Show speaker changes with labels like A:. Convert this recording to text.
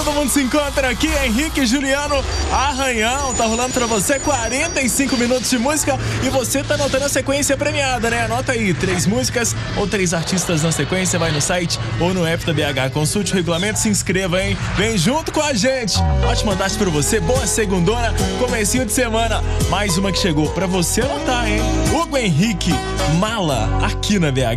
A: todo mundo se encontra aqui, Henrique e Juliano Arranhão, tá rolando pra você 45 minutos de música e você tá anotando a sequência premiada, né? Anota aí, 3 músicas ou 3 artistas na sequência, vai no site ou no app da BH, consulte o regulamento, se inscreva, hein? Vem junto com a gente! Ótima tarde pra você, boa segundona, comecinho de semana, mais uma que chegou pra você anotar, hein? Hugo Henrique, Mala, aqui na BH.